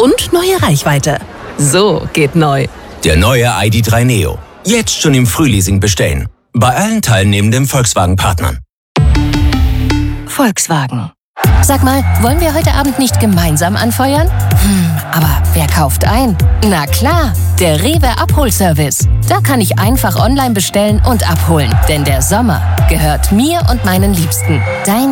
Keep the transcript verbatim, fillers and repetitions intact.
und neue Reichweite. So geht neu. Der neue I D drei Neo. Jetzt schon im Frühleasing bestellen. Bei allen teilnehmenden Volkswagen-Partnern. Volkswagen. Sag mal, wollen wir heute Abend nicht gemeinsam anfeuern? Hm, aber wer kauft ein? Na klar, der Rewe Abholservice. Da kann ich einfach online bestellen und abholen. Denn der Sommer gehört mir und meinen Liebsten. Dein